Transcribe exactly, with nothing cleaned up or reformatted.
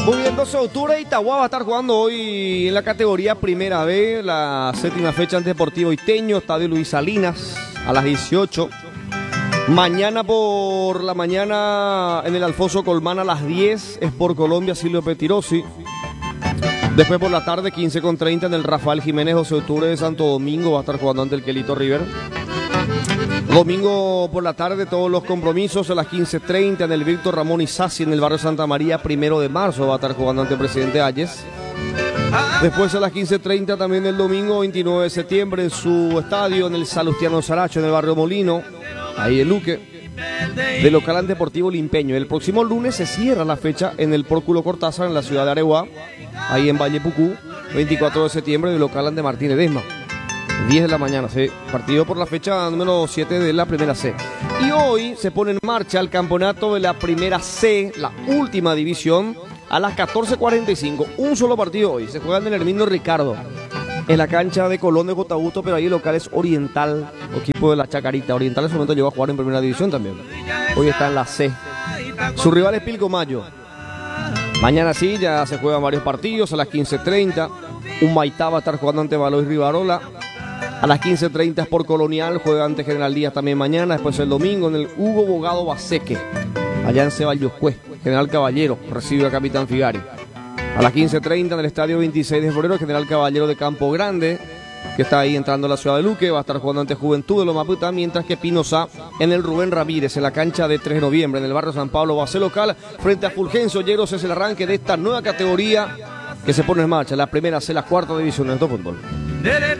Muy bien, doce de octubre, Itagua va a estar jugando hoy en la categoría Primera B, la séptima fecha ante Deportivo Iteño, Estadio Luis Salinas, a las dieciocho. Mañana por la mañana en el Alfonso Colmán a las diez, Sport Colombia, Silvio Petirosi. Después por la tarde, quince con treinta, en el Rafael Jiménez, doce de octubre de Santo Domingo, va a estar jugando ante el Quelito River. Domingo por la tarde, todos los compromisos a las quince treinta en el Víctor Ramón Isasi en el barrio Santa María, primero de marzo, va a estar jugando ante el Presidente Hayes. Después a las quince treinta también el domingo veintinueve de septiembre en su estadio, en el Salustiano Saracho, en el barrio Molino, ahí el Luque, de local ante Deportivo Limpeño. El próximo lunes se cierra la fecha en el Próculo Cortázar, en la ciudad de Areguá, ahí en Valle Pucú, veinticuatro de septiembre, de local ante Martín Edesma. diez de la mañana, sí, partido por la fecha número siete de la Primera C. Y hoy se pone en marcha el campeonato de la Primera C, la última división, a las catorce cuarenta y cinco. Un solo partido hoy, se juega en el Herminio Ricardo, en la cancha de Colón de Cotabuto, pero ahí el local es Oriental, equipo de la Chacarita. Oriental en su momento llegó a jugar en Primera División también. Hoy está en la C. Su rival es Pilcomayo. Mañana sí, ya se juegan varios partidos, a las quince treinta. Humaitá va a estar jugando ante Baloy Rivarola. A las quince treinta es por Colonial, juega ante General Díaz también mañana. Después el domingo en el Hugo Bogado Baseque, allá en Ceballos-Cue, General Caballero recibe a Capitán Figari. A las quince treinta en el estadio veintiséis de febrero, General Caballero de Campo Grande, que está ahí entrando a la ciudad de Luque, va a estar jugando ante Juventud de Lomaputá, mientras que Pinoza en el Rubén Ramírez, en la cancha de tres de noviembre, en el barrio San Pablo, va a ser local frente a Fulgencio Lleros. Es el arranque de esta nueva categoría que se pone en marcha, la Primera C, la cuarta división de nuestro fútbol.